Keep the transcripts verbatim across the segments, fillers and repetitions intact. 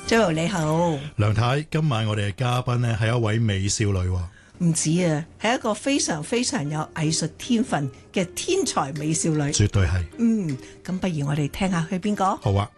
Joel 你好， 梁太，今晚我哋嘅嘉賓呢係一位美少女喎。 唔止啊，係一個非常非常有藝術天分嘅天才美少女。 絕對係。 嗯，咁不如我哋聽下佢邊個？ 好啊。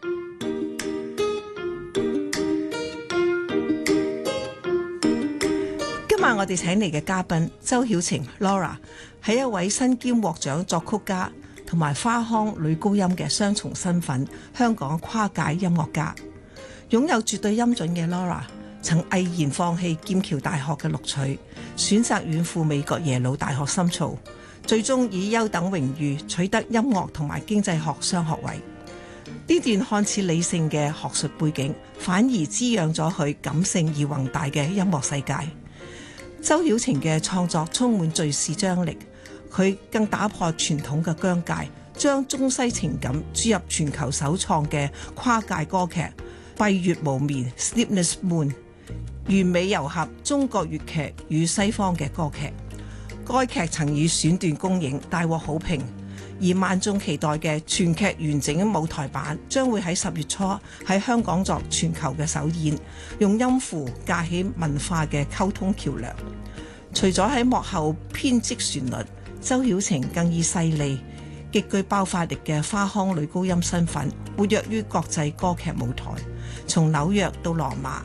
今晚我哋請嚟嘅嘉賓周曉晴 Laura 係一位身兼獲獎作曲家同埋花腔女高音嘅雙重身份，香港跨界音樂家。擁有絕對音準嘅 Laura 曾毅然放棄劍橋大學嘅錄取，選擇遠赴美國耶魯大學深造，最終以優等榮譽取得音樂同埋經濟學雙學位。呢段看似理性嘅學術背景，反而滋養咗佢感性而宏大嘅音樂世界。周曉晴嘅創作充滿敘事張力，佢更打破傳統嘅疆界，將中西情感注入全球首創嘅跨界歌劇《閉月無眠》（Sleepless Moon），完美糅合中國粵劇與西方嘅歌劇。該劇曾以選段公映，大獲好評，而萬眾期待嘅全劇完整嘅舞台版將會喺十月初喺香港作全球嘅首演，用音符架起文化嘅溝通橋梁。除咗喺幕後編織旋律，周曉晴更以細膩、極具爆發力嘅花腔女高音身份，活躍於國際歌劇舞台。從紐約到羅馬，